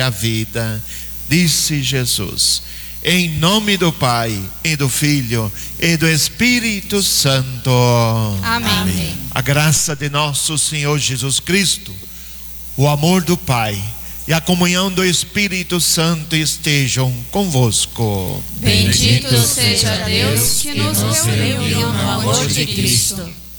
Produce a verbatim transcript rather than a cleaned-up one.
a vida. Disse Jesus: em nome do Pai, e do Filho, e do Espírito Santo. Amém. Amém. A graça de nosso Senhor Jesus Cristo, o amor do Pai e a comunhão do Espírito Santo estejam convosco. Bendito seja Deus que nos reuniu no amor de Cristo.